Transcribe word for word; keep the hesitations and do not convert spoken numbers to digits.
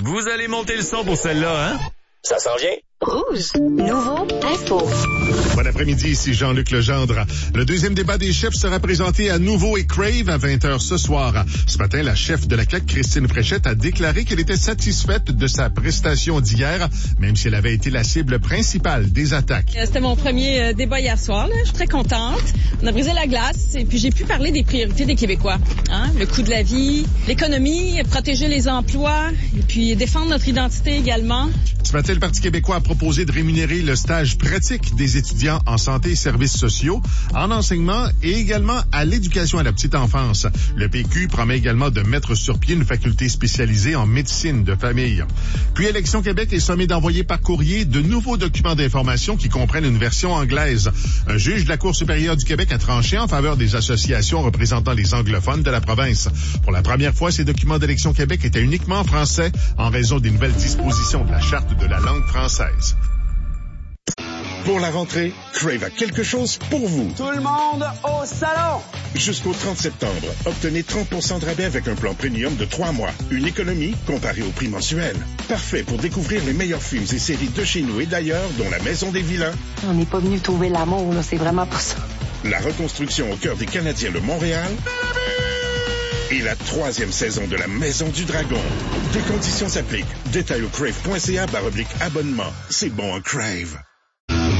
Vous allez monter le son pour celle-là, hein? Ça s'en vient. Rouge. Nouveau info. Bon après-midi, ici Jean-Luc Legendre. Le deuxième débat des chefs sera présenté à Nouveau et Crave à vingt heures ce soir. Ce matin, la chef de la C A Q, Christine Fréchette, a déclaré qu'elle était satisfaite de sa prestation d'hier, même si elle avait été la cible principale des attaques. C'était mon premier euh, débat hier soir. Là. Je suis très contente. On a brisé la glace et puis j'ai pu parler des priorités des Québécois. Hein? Le coût de la vie, l'économie, protéger les emplois et puis défendre notre identité également. Ce matin, le Parti québécois a proposé de rémunérer le stage pratique des étudiants en santé et services sociaux, en enseignement et également à l'éducation à la petite enfance. Le P Q promet également de mettre sur pied une faculté spécialisée en médecine de famille. Puis Élections Québec est sommé d'envoyer par courrier de nouveaux documents d'information qui comprennent une version anglaise. Un juge de la Cour supérieure du Québec a tranché en faveur des associations représentant les anglophones de la province. Pour la première fois, ces documents d'Élections Québec étaient uniquement en français en raison des nouvelles dispositions de la Charte de la langue française. Pour la rentrée, Crave a quelque chose pour vous. Tout le monde au salon! Jusqu'au trente septembre, obtenez trente pour cent de rabais avec un plan premium de trois mois. Une économie comparée au prix mensuel. Parfait pour découvrir les meilleurs films et séries de chez nous et d'ailleurs, dont La Maison des Vilains. On n'est pas venu trouver l'amour, là, c'est vraiment pas ça. La reconstruction au cœur des Canadiens de Montréal. Et la troisième saison de La Maison du Dragon. Des conditions s'appliquent. Détail au crave point c a barre oblique abonnement. C'est bon, un Crave.